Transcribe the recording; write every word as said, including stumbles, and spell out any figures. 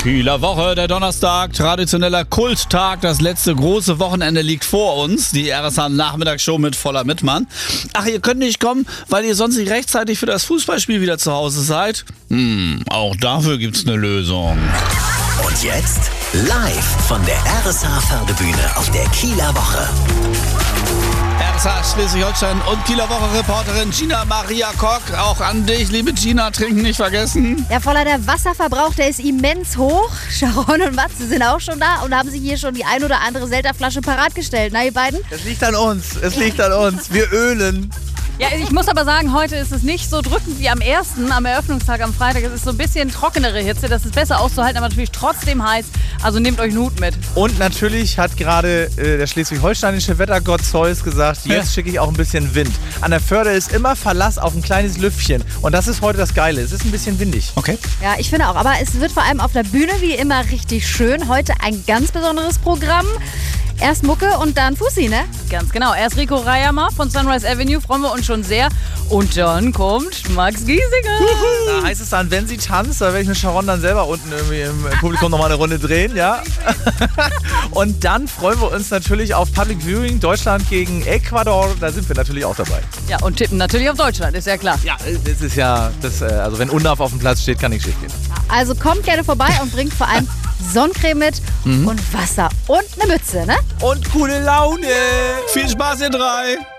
Kieler Woche, der Donnerstag, traditioneller Kulttag. Das letzte große Wochenende liegt vor uns. Die R S H-Nachmittagsshow mit voller Mitmann. Ach, ihr könnt nicht kommen, weil ihr sonst nicht rechtzeitig für das Fußballspiel wieder zu Hause seid? Hm, auch dafür gibt's eine Lösung. Und jetzt live von der R S H-Pferdebühne auf der Kieler Woche. R S H Schleswig-Holstein und Kieler Woche-Reporterin Gina Maria Kock. Auch an dich, liebe Gina, trinken nicht vergessen. Ja, voller der Wasserverbrauch, der ist immens hoch. Sharon und Matze sind auch schon da und haben sich hier schon die ein oder andere Selterflasche parat gestellt. Na, ihr beiden? Es liegt an uns, es liegt an uns. Wir ölen. Ja, ich muss aber sagen, heute ist es nicht so drückend wie am ersten, am Eröffnungstag am Freitag. Es ist so ein bisschen trockenere Hitze, das ist besser auszuhalten, aber natürlich trotzdem heiß. Also nehmt euch einen Hut mit. Und natürlich hat gerade äh, der schleswig-holsteinische Wettergott Zeus gesagt, jetzt schicke ich auch ein bisschen Wind. An der Förde ist immer Verlass auf ein kleines Lüftchen. Und das ist heute das Geile. Es ist ein bisschen windig. Okay. Ja, ich finde auch. Aber es wird vor allem auf der Bühne wie immer richtig schön. Heute ein ganz besonderes Programm. Erst Mucke und dann Fussi, ne? Ganz genau. Erst Rico Reyermar von Sunrise Avenue, freuen wir uns schon sehr. Und dann kommt Max Giesinger. Da heißt es dann, wenn sie tanzt, da werde ich mit Sharon dann selber unten irgendwie im Publikum nochmal eine Runde drehen, ja. Und dann freuen wir uns natürlich auf Public Viewing Deutschland gegen Ecuador. Da sind wir natürlich auch dabei. Ja, und tippen natürlich auf Deutschland, ist ja klar. Ja, das ist ja, das, also wenn Undav auf dem Platz steht, kann nichts schief gehen. Also kommt gerne vorbei und bringt vor allem Sonnencreme mit mhm. und Wasser und eine Mütze, ne? Und coole Laune. Viel Spaß, ihr drei.